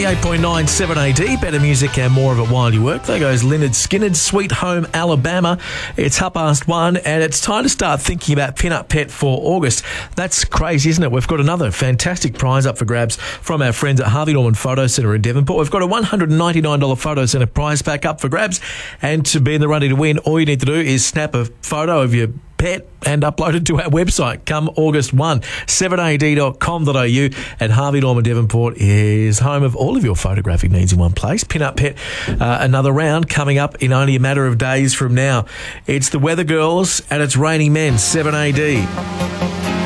88.9 7AD, better music and more of it while you work. There goes Lynyrd Skynyrd, Sweet Home Alabama. It's 1:30 and it's time to start thinking about Pin Up Pet for August. That's crazy, isn't it? We've got another fantastic prize up for grabs from our friends at Harvey Norman Photo Centre in Devonport. We've got a $199 Photo Centre prize pack up for grabs, and to be in the running to win, all you need to do is snap a photo of your pet and upload it to our website come August 1, 7ad.com.au. And Harvey Norman Devonport is home of all of your photographic needs in one place. Pin Up Pet, another round coming up in only a matter of days from now. It's the Weather Girls and it's Raining Men, 7AD.